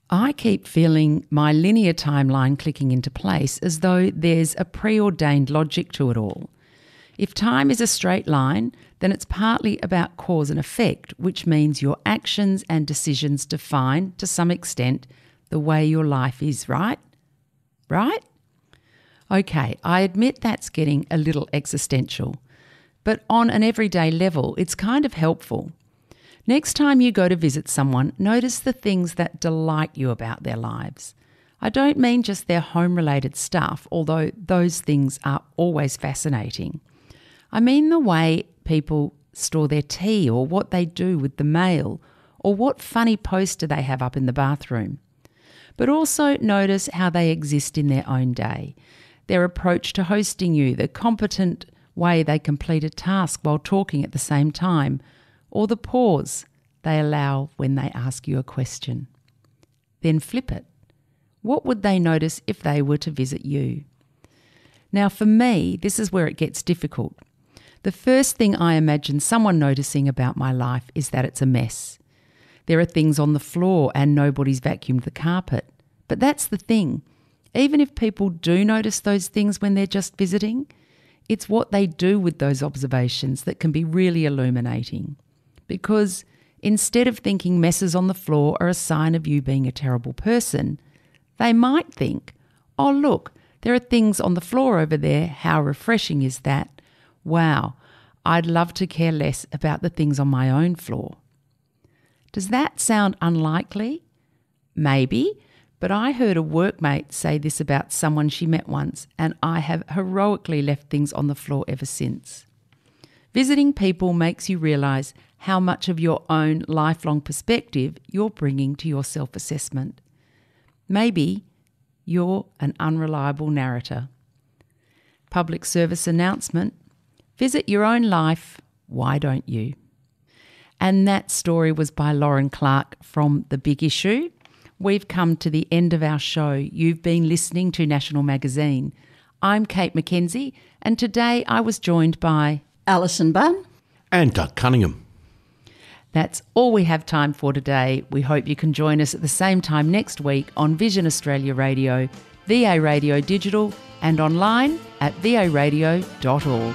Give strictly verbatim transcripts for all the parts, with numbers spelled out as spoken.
I keep feeling my linear timeline clicking into place as though there's a preordained logic to it all. If time is a straight line, then it's partly about cause and effect, which means your actions and decisions define, to some extent, the way your life is, right? Right? Okay, I admit that's getting a little existential, but on an everyday level, it's kind of helpful. Next time you go to visit someone, notice the things that delight you about their lives. I don't mean just their home-related stuff, although those things are always fascinating. I mean the way people store their tea, or what they do with the mail, or what funny poster they have up in the bathroom. But also notice how they exist in their own day, their approach to hosting you, the competent way they complete a task while talking at the same time, or the pause they allow when they ask you a question. Then flip it. What would they notice if they were to visit you? Now, for me, this is where it gets difficult. The first thing I imagine someone noticing about my life is that it's a mess. There are things on the floor and nobody's vacuumed the carpet. But that's the thing. Even if people do notice those things when they're just visiting, it's what they do with those observations that can be really illuminating. Because instead of thinking messes on the floor are a sign of you being a terrible person, they might think, oh look, there are things on the floor over there, how refreshing is that? Wow, I'd love to care less about the things on my own floor. Does that sound unlikely? Maybe, but I heard a workmate say this about someone she met once, and I have heroically left things on the floor ever since. Visiting people makes you realise how much of your own lifelong perspective you're bringing to your self-assessment. Maybe you're an unreliable narrator. Public service announcement: visit your own life, why don't you? And that story was by Lauren Clark from The Big Issue. We've come to the end of our show. You've been listening to National Magazine. I'm Kate McKenzie, and today I was joined by Alison Bunn and Doug Cunningham. That's all we have time for today. We hope you can join us at the same time next week on Vision Australia Radio, V A Radio Digital, and online at v a radio dot org.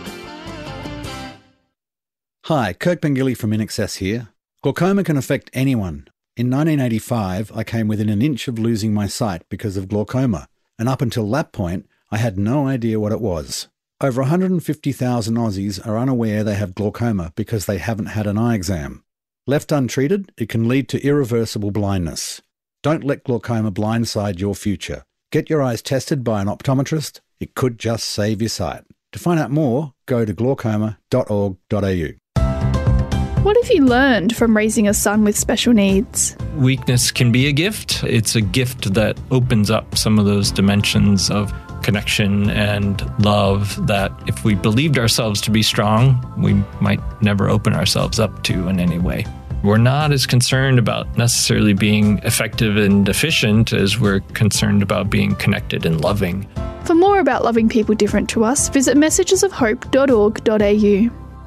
Hi, Kirk Pengilly from INXS here. Glaucoma can affect anyone. In nineteen eighty-five, I came within an inch of losing my sight because of glaucoma, and up until that point, I had no idea what it was. Over one hundred fifty thousand Aussies are unaware they have glaucoma because they haven't had an eye exam. Left untreated, it can lead to irreversible blindness. Don't let glaucoma blindside your future. Get your eyes tested by an optometrist. It could just save your sight. To find out more, go to glaucoma dot org dot a u. What have you learned from raising a son with special needs? Weakness can be a gift. It's a gift that opens up some of those dimensions of connection and love that if we believed ourselves to be strong, we might never open ourselves up to in any way. We're not as concerned about necessarily being effective and efficient as we're concerned about being connected and loving. For more about loving people different to us, visit messages of hope dot org dot a u.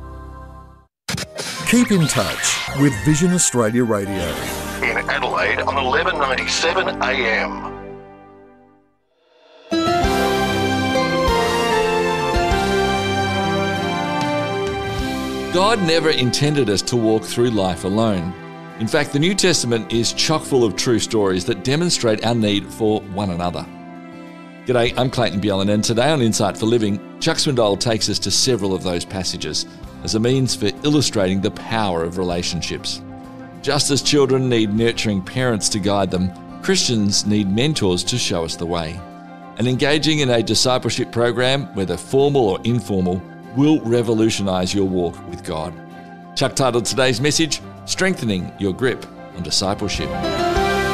Keep in touch with Vision Australia Radio. In Adelaide on eleven ninety-seven A M. God never intended us to walk through life alone. In fact, the New Testament is chock full of true stories that demonstrate our need for one another. G'day, I'm Clayton Bjelland, and today on Insight for Living, Chuck Swindoll takes us to several of those passages as a means for illustrating the power of relationships. Just as children need nurturing parents to guide them, Christians need mentors to show us the way. And engaging in a discipleship program, whether formal or informal, will revolutionise your walk with God. Chuck titled today's message, Strengthening Your Grip on Discipleship.